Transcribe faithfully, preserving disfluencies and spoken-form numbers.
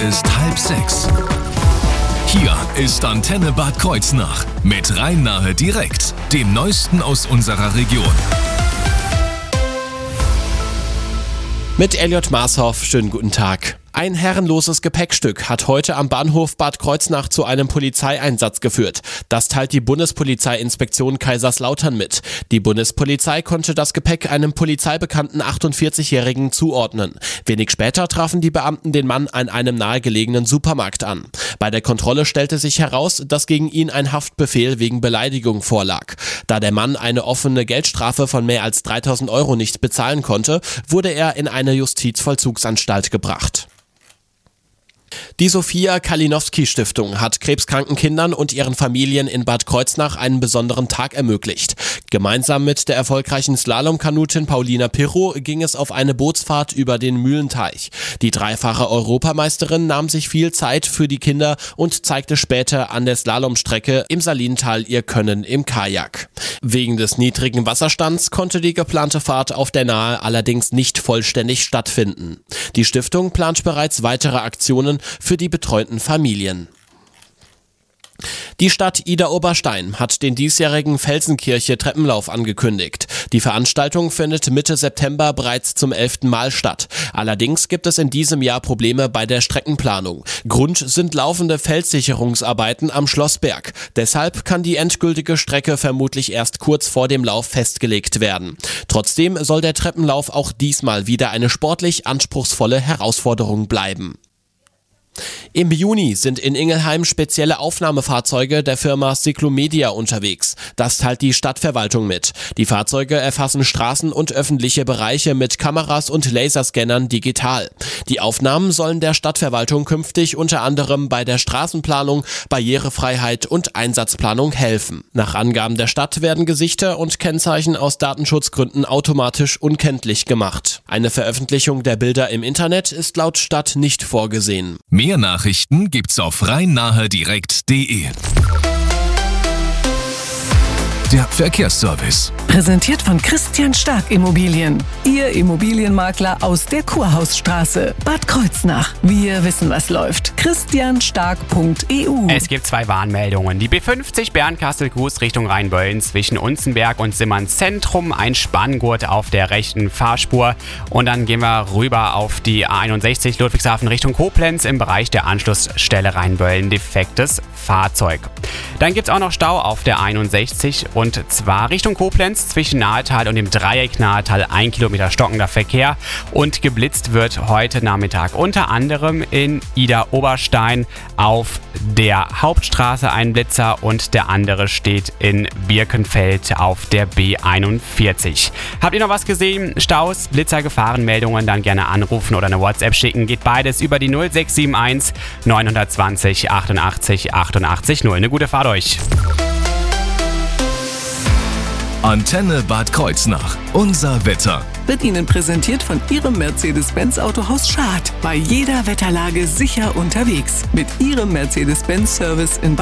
ist halb sechs. Hier ist Antenne Bad Kreuznach mit Rhein-Nahe direkt, dem Neuesten aus unserer Region. Mit Elliot Marshoff, schönen guten Tag. Ein herrenloses Gepäckstück hat heute am Bahnhof Bad Kreuznach zu einem Polizeieinsatz geführt. Das teilt die Bundespolizeiinspektion Kaiserslautern mit. Die Bundespolizei konnte das Gepäck einem polizeibekannten achtundvierzigjährigen zuordnen. Wenig später trafen die Beamten den Mann an einem nahegelegenen Supermarkt an. Bei der Kontrolle stellte sich heraus, dass gegen ihn ein Haftbefehl wegen Beleidigung vorlag. Da der Mann eine offene Geldstrafe von mehr als dreitausend Euro nicht bezahlen konnte, wurde er in eine Justizvollzugsanstalt gebracht. Die Sophia Kalinowski Stiftung hat krebskranken Kindern und ihren Familien in Bad Kreuznach einen besonderen Tag ermöglicht. Gemeinsam mit der erfolgreichen Slalomkanutin Paulina Pirro ging es auf eine Bootsfahrt über den Mühlenteich. Die dreifache Europameisterin nahm sich viel Zeit für die Kinder und zeigte später an der Slalomstrecke im Salintal ihr Können im Kajak. Wegen des niedrigen Wasserstands konnte die geplante Fahrt auf der Nahe allerdings nicht vollständig stattfinden. Die Stiftung plant bereits weitere Aktionen für die betreuten Familien. Die Stadt Idar-Oberstein hat den diesjährigen Felsenkirche-Treppenlauf angekündigt. Die Veranstaltung findet Mitte September bereits zum elften Mal statt. Allerdings gibt es in diesem Jahr Probleme bei der Streckenplanung. Grund sind laufende Felssicherungsarbeiten am Schlossberg. Deshalb kann die endgültige Strecke vermutlich erst kurz vor dem Lauf festgelegt werden. Trotzdem soll der Treppenlauf auch diesmal wieder eine sportlich anspruchsvolle Herausforderung bleiben. Im Juni sind in Ingelheim spezielle Aufnahmefahrzeuge der Firma Cyclomedia unterwegs. Das teilt die Stadtverwaltung mit. Die Fahrzeuge erfassen Straßen und öffentliche Bereiche mit Kameras und Laserscannern digital. Die Aufnahmen sollen der Stadtverwaltung künftig unter anderem bei der Straßenplanung, Barrierefreiheit und Einsatzplanung helfen. Nach Angaben der Stadt werden Gesichter und Kennzeichen aus Datenschutzgründen automatisch unkenntlich gemacht. Eine Veröffentlichung der Bilder im Internet ist laut Stadt nicht vorgesehen. Mehr Nachrichten gibt's auf rhein-nahe direkt punkt de. Der Verkehrsservice. Präsentiert von Christian Stark Immobilien. Ihr Immobilienmakler aus der Kurhausstraße. Bad Kreuznach. Wir wissen, was läuft. christian stark punkt e u. Es gibt zwei Warnmeldungen. Die B fünfzig Bernkastel-Kues Richtung Rheinböllen zwischen Unzenberg und Simmerns Zentrum. Ein Spanngurt auf der rechten Fahrspur. Und dann gehen wir rüber auf die A einundsechzig Ludwigshafen Richtung Koblenz im Bereich der Anschlussstelle Rheinböllen. Defektes Fahrzeug. Dann gibt es auch noch Stau auf der einundsechzig und zwar Richtung Koblenz zwischen Nahetal und dem Dreieck Nahetal, ein Kilometer stockender Verkehr und geblitzt wird heute Nachmittag unter anderem in Idar-Oberstein auf der Hauptstraße ein Blitzer und der andere steht in Birkenfeld auf der B einundvierzig. Habt ihr noch was gesehen? Staus, Blitzer, Gefahrenmeldungen, dann gerne anrufen oder eine WhatsApp schicken. Geht beides über die null sechs sieben eins neun zwei null achtundachtzig achtundachtzig null. Eine gute Fahrt euch. Antenne Bad Kreuznach. Unser Wetter. Wird Ihnen präsentiert von Ihrem Mercedes-Benz Autohaus Schad. Bei jeder Wetterlage sicher unterwegs. Mit Ihrem Mercedes-Benz Service in Bad